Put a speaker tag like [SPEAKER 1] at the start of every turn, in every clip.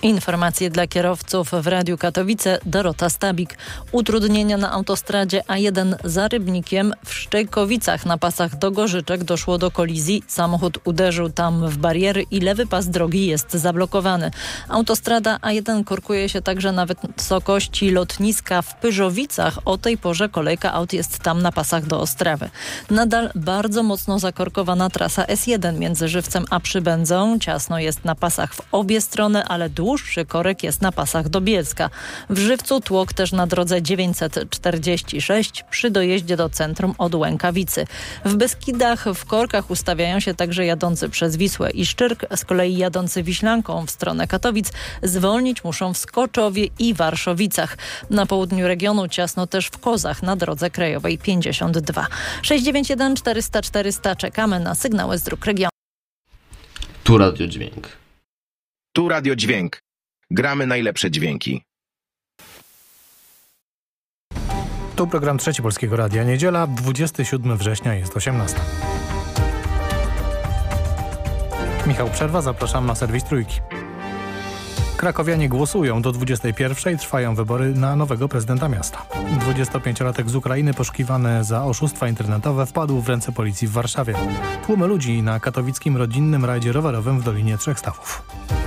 [SPEAKER 1] Informacje dla kierowców w Radiu Katowice. Dorota Stabik. Utrudnienia na autostradzie A1 za Rybnikiem. W Szczejkowicach na pasach do Gorzyczek doszło do kolizji. Samochód uderzył tam w bariery i lewy pas drogi jest zablokowany. Autostrada A1 korkuje się także na wysokości lotniska w Pyrzowicach. O tej porze kolejka aut jest tam na pasach do Ostrawy. Nadal bardzo mocno zakorkowana trasa S1 między Żywcem a Przybędzą. Ciasno jest na pasach w obie strony, ale dłuższy korek jest na pasach do Bielska. W Żywcu tłok też na drodze 946 przy dojeździe do centrum od Łękawicy. W Beskidach w korkach ustawiają się także jadący przez Wisłę i Szczyrk. Z kolei jadący Wiślanką w stronę Katowic zwolnić muszą w Skoczowie i Warszowicach. Na południu regionu ciasno też w Kozach na drodze krajowej 52. 691 400 400. Czekamy na sygnały z dróg regionu.
[SPEAKER 2] Tu Radio Dźwięk.
[SPEAKER 3] Tu Radio Dźwięk. Gramy najlepsze dźwięki.
[SPEAKER 4] Tu program Trzeci Polskiego Radia. Niedziela, 27 września, jest 18. Michał Przerwa, zapraszam na serwis Trójki. Krakowianie głosują. Do 21:00 trwają wybory na nowego prezydenta miasta. 25-latek z Ukrainy poszukiwany za oszustwa internetowe wpadł w ręce policji w Warszawie. Tłumy ludzi na katowickim rodzinnym rajdzie rowerowym w Dolinie Trzech Stawów.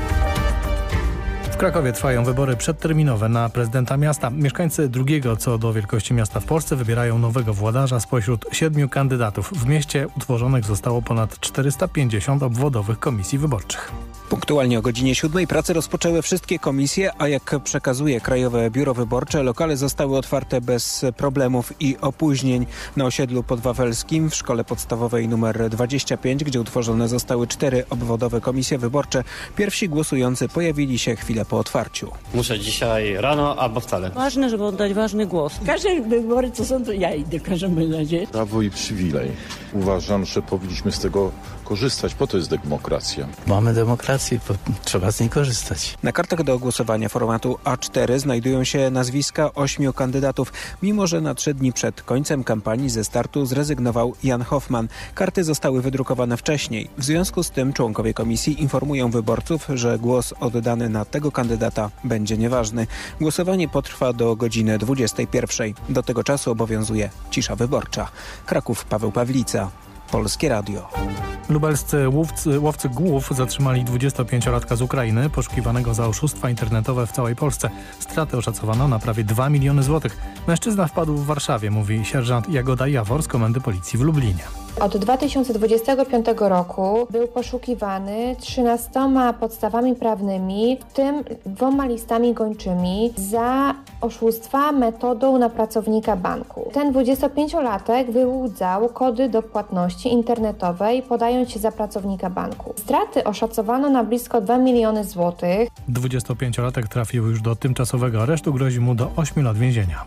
[SPEAKER 4] W Krakowie trwają wybory przedterminowe na prezydenta miasta. Mieszkańcy drugiego co do wielkości miasta w Polsce wybierają nowego włodarza spośród 7 kandydatów. W mieście utworzonych zostało ponad 450 obwodowych komisji wyborczych.
[SPEAKER 5] Punktualnie o godzinie 7:00 prace rozpoczęły wszystkie komisje, a jak przekazuje Krajowe Biuro Wyborcze, lokale zostały otwarte bez problemów i opóźnień. Na osiedlu podwawelskim w szkole podstawowej nr 25, gdzie utworzone zostały 4 obwodowe komisje wyborcze, pierwsi głosujący pojawili się chwilę po otwarciu.
[SPEAKER 6] Muszę dzisiaj rano albo wcale.
[SPEAKER 7] Ważne, żeby oddać ważny głos. Każde wybory, co są, to ja idę w każdym razie.
[SPEAKER 8] Prawo i przywilej. Uważam, że powinniśmy z tego korzystać. Po to jest demokracja.
[SPEAKER 9] Mamy demokrację, trzeba z niej korzystać.
[SPEAKER 5] Na kartach do głosowania formatu A4 znajdują się nazwiska 8 kandydatów, mimo że na 3 dni przed końcem kampanii ze startu zrezygnował Jan Hoffman. Karty zostały wydrukowane wcześniej. W związku z tym członkowie komisji informują wyborców, że głos oddany na tego kandydata będzie nieważny. Głosowanie potrwa do godziny 21:00. Do tego czasu obowiązuje cisza wyborcza. Kraków, Paweł Pawlica. Polskie Radio.
[SPEAKER 4] Lubelscy łowcy głów zatrzymali 25-latka z Ukrainy poszukiwanego za oszustwa internetowe w całej Polsce. Straty oszacowano na prawie 2 miliony złotych. Mężczyzna wpadł w Warszawie, mówi sierżant Jagoda Jawor z Komendy Policji w Lublinie.
[SPEAKER 10] Od 2025 roku był poszukiwany 13 podstawami prawnymi, w tym 2 listami gończymi za oszustwa metodą na pracownika banku. Ten 25-latek wyłudzał kody do płatności internetowej, podając się za pracownika banku. Straty oszacowano na blisko 2 miliony złotych.
[SPEAKER 4] 25-latek trafił już do tymczasowego aresztu, grozi mu do 8 lat więzienia.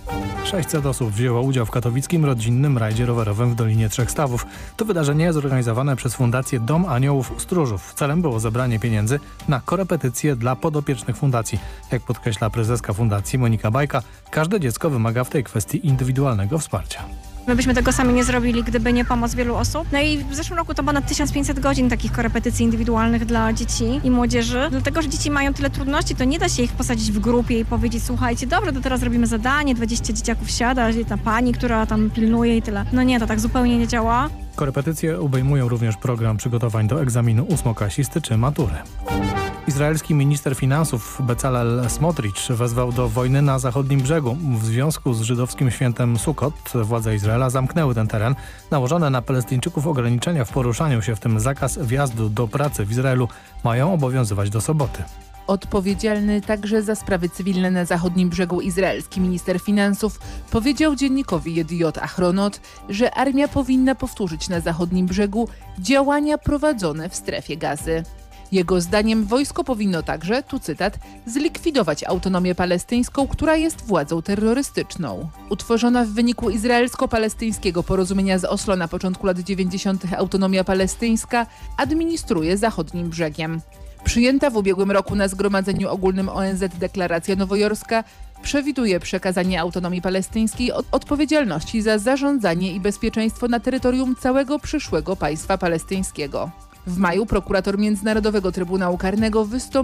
[SPEAKER 4] 600 osób wzięło udział w katowickim rodzinnym rajdzie rowerowym w Dolinie Trzech Stawów. To wydarzenie zorganizowane przez Fundację Dom Aniołów Stróżów. Celem było zebranie pieniędzy na korepetycje dla podopiecznych fundacji. Jak podkreśla prezeska fundacji Monika Bajka, każde dziecko wymaga w tej kwestii indywidualnego wsparcia.
[SPEAKER 11] My byśmy tego sami nie zrobili, gdyby nie pomoc wielu osób. No i w zeszłym roku to ponad 1500 godzin takich korepetycji indywidualnych dla dzieci i młodzieży. Dlatego, że dzieci mają tyle trudności, to nie da się ich posadzić w grupie i powiedzieć: słuchajcie, dobrze, to teraz robimy zadanie, 20 dzieciaków siada, ta pani, która tam pilnuje i tyle. No nie, to tak zupełnie nie działa.
[SPEAKER 4] Korepetycje obejmują również program przygotowań do egzaminu ósmoklasisty czy matury. Izraelski minister finansów Bezalel Smotrich wezwał do wojny na zachodnim brzegu. W związku z żydowskim świętem Sukkot władze Izraela zamknęły ten teren. Nałożone na Palestyńczyków ograniczenia w poruszaniu się, w tym zakaz wjazdu do pracy w Izraelu, mają obowiązywać do soboty.
[SPEAKER 12] Odpowiedzialny także za sprawy cywilne na zachodnim brzegu izraelski minister finansów powiedział dziennikowi Jediot Ahronot, że armia powinna powtórzyć na zachodnim brzegu działania prowadzone w strefie Gazy. Jego zdaniem wojsko powinno także, tu cytat, zlikwidować autonomię palestyńską, która jest władzą terrorystyczną. Utworzona w wyniku izraelsko-palestyńskiego porozumienia z Oslo na początku lat 90. autonomia palestyńska administruje zachodnim brzegiem. Przyjęta w ubiegłym roku na Zgromadzeniu Ogólnym ONZ deklaracja nowojorska przewiduje przekazanie autonomii palestyńskiej od odpowiedzialności za zarządzanie i bezpieczeństwo na terytorium całego przyszłego państwa palestyńskiego. W maju prokurator Międzynarodowego Trybunału Karnego wystąpił